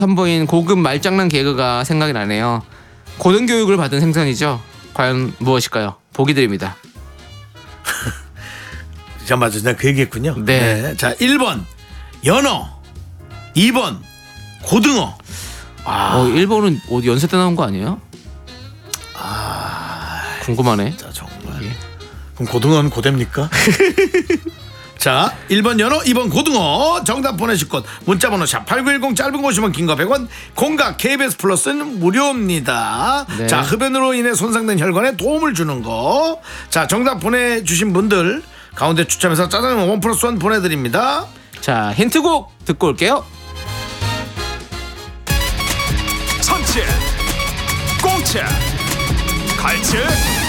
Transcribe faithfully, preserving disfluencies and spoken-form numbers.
선보인 고급 말장난 개그가 생각이 나네요. 고등교육을 받은 생선이죠. 과연 무엇일까요? 보기 드립니다. 자, 맞아. 내가 그 얘기했군요. 네. 네. 자, 일 번 연어, 이 번 고등어. 아, 어, 일 번은 어디 연세 때 나온 거 아니에요? 아, 궁금하네. 자, 정말. 예. 그럼 고등어는 고됩니까? 자, 일 번 연어, 이 번 고등어. 정답 보내실 곳 문자번호 샵팔구일공, 짧은 거 오시면 긴 거 백 원, 공각 케이비에스 플러스는 무료입니다. 네. 자, 흡연으로 인해 손상된 혈관에 도움을 주는 거. 자, 정답 보내주신 분들 가운데 추첨해서 짜장면 원 플러스 원 보내드립니다. 자, 힌트곡 듣고 올게요. 선체, 공채, 갈채,